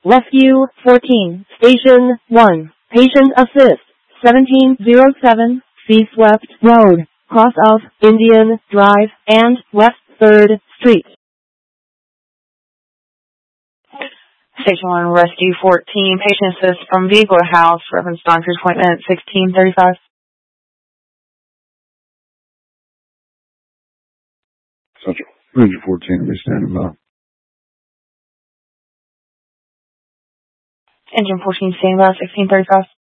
Rescue 14, Station 1, Patient Assist 1707, C-Swept Road, cross of Indian Drive and West 3rd Street. Station 1, Rescue 14, Patient Assist from Beagler House, reference doctor's appointment 1635. Central, Ranger 14, be standing by. Engine 14, standing by 1635.